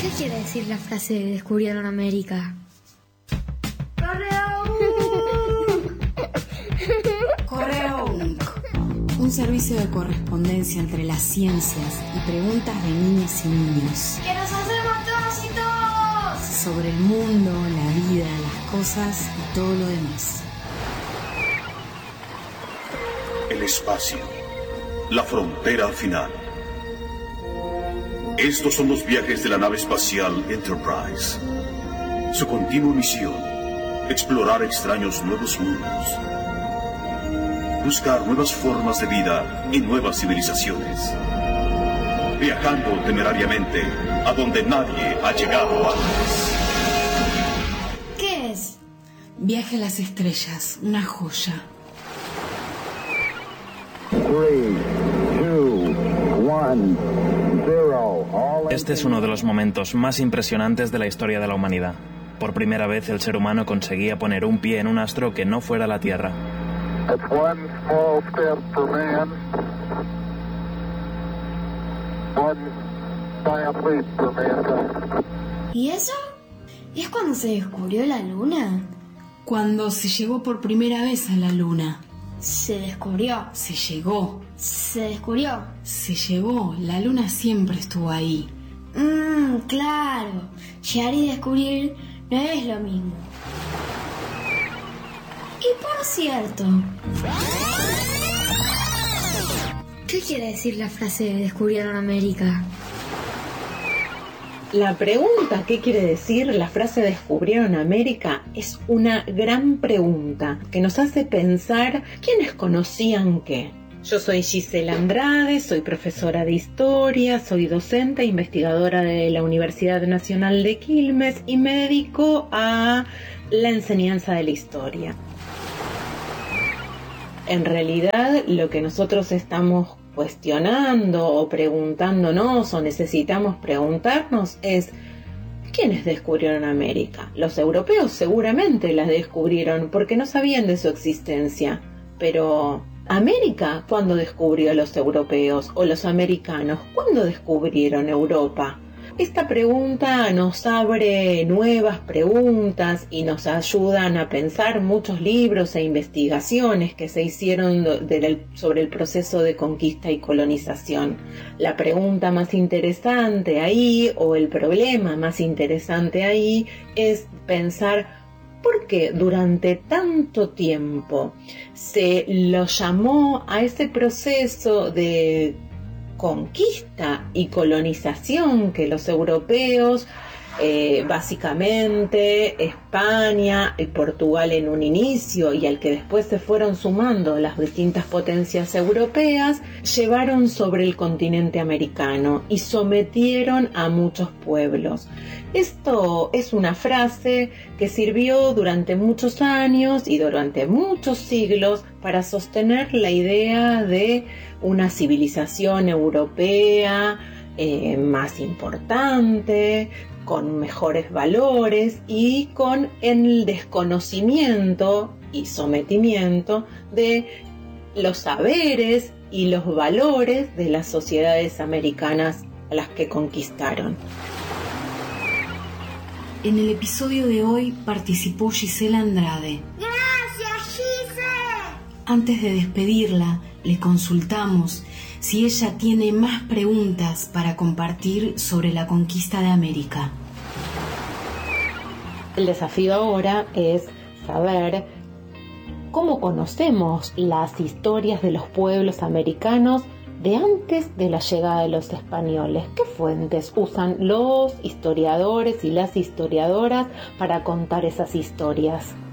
¿Qué quiere decir la frase de descubrieron América? Correo único. Un servicio de correspondencia entre las ciencias y preguntas de niñas y niños. ¡Que nos hacemos todos y todos! Sobre el mundo, la vida, las cosas y todo lo demás. El espacio, la frontera final. Estos son los viajes de la nave espacial Enterprise. Su continua misión, explorar extraños nuevos mundos. Buscar nuevas formas de vida y nuevas civilizaciones. Viajando temerariamente a donde nadie ha llegado antes. ¿Qué es? Viaje a las estrellas, una joya. 3, 2, 1, 0. Este es uno de los momentos más impresionantes de la historia de la humanidad. Por primera vez el ser humano conseguía poner un pie en un astro que no fuera la Tierra. It's one small step for man, one giant leap for mankind. ¿Y eso? ¿Es cuando se descubrió la luna? Cuando se llegó por primera vez a la luna. Se descubrió. Se llegó. Se descubrió. Se llegó. La luna siempre estuvo ahí. Claro. Llegar y descubrir no es lo mismo. Y por cierto, ¿qué quiere decir la frase de descubrieron América? La pregunta, ¿qué quiere decir la frase descubrieron América? Es una gran pregunta que nos hace pensar quiénes conocían qué. Yo soy Gisela Andrade, soy profesora de historia, soy docente e investigadora de la Universidad Nacional de Quilmes y me dedico a la enseñanza de la historia. En realidad, lo que nosotros estamos cuestionando o preguntándonos o necesitamos preguntarnos es ¿quiénes descubrieron América? Los europeos seguramente las descubrieron porque no sabían de su existencia, pero ¿América cuándo descubrió a los europeos o los americanos? ¿Cuándo descubrieron Europa? Esta pregunta nos abre nuevas preguntas y nos ayudan a pensar muchos libros e investigaciones que se hicieron sobre el proceso de conquista y colonización. La pregunta más interesante ahí, o el problema más interesante ahí, es pensar ¿por qué durante tanto tiempo se lo llamó a ese proceso de conquista y colonización que los europeos, básicamente España y Portugal en un inicio y al que después se fueron sumando las distintas potencias europeas, llevaron sobre el continente americano y sometieron a muchos pueblos? Esto es una frase que sirvió durante muchos años y durante muchos siglos para sostener la idea de una civilización europea más importante, con mejores valores y con el desconocimiento y sometimiento de los saberes y los valores de las sociedades americanas a las que conquistaron. En el episodio de hoy participó Gisela Andrade. ¡Gracias, Gisela! Antes de despedirla, le consultamos si ella tiene más preguntas para compartir sobre la conquista de América. El desafío ahora es saber cómo conocemos las historias de los pueblos americanos de antes de la llegada de los españoles. ¿Qué fuentes usan los historiadores y las historiadoras para contar esas historias?